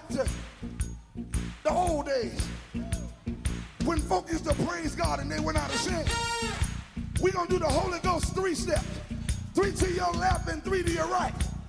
back to the old days when folk used to praise God and they went out of sin. We're going to do the Holy Ghost 3 steps. 3 to your left and 3 to your right.